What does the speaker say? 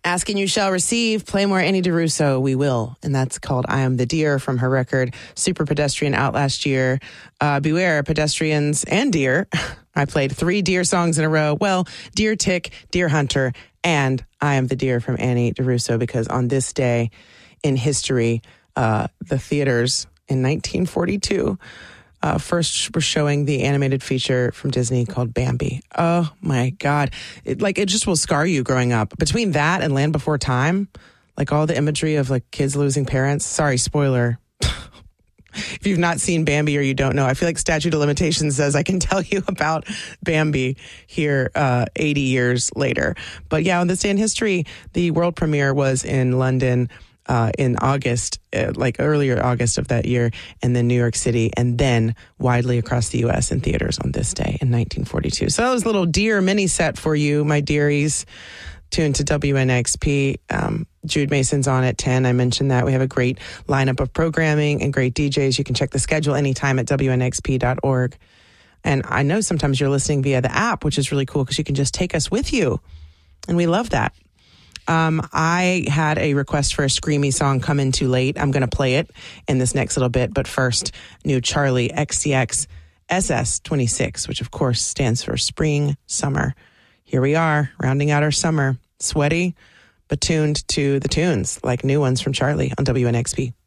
Ask and you shall receive. Play more Annie DeRusso. We will. And that's called I Am the Deer from her record Super Pedestrian out last year. Beware, pedestrians and deer. I played 3 deer songs in a row. Well, Deer Tick, Deer Hunter, and I Am the Deer from Annie DeRusso, because on this day in history, the theaters in 1942 first were showing the animated feature from Disney called Bambi. Oh my God. It just will scar you growing up. Between that and Land Before Time, like all the imagery of like kids losing parents. Sorry, spoiler. If you've not seen Bambi or you don't know, I feel like statute of limitations says I can tell you about Bambi here 80 years later. But yeah, on this day in history, the world premiere was in London in August, earlier August of that year, and then New York City, and then widely across the U.S. in theaters on this day in 1942. So that was a little Deer mini set for you, my dearies, tuned to WNXP. Jude Mason's on at 10. I mentioned that. We have a great lineup of programming and great DJs. You can check the schedule anytime at WNXP.org. And I know sometimes you're listening via the app, which is really cool because you can just take us with you. And we love that. I had a request for a screamy song come in too late. I'm going to play it in this next little bit. But first, new Charlie XCX SS26, which of course stands for spring, summer. Here we are, rounding out our summer. Sweaty, but tuned to the tunes, like new ones from Charlie on WNXP.